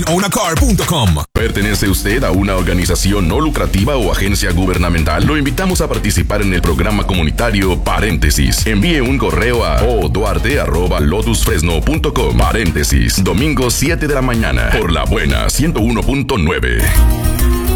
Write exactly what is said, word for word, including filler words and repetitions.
Onacar punto com. ¿Pertenece usted a una organización no lucrativa o agencia gubernamental? Lo invitamos a participar en el programa comunitario Paréntesis. Envíe un correo a oduarte arroba lotus fresno punto com. Paréntesis, domingo siete de la mañana, por La Buena ciento uno punto nueve.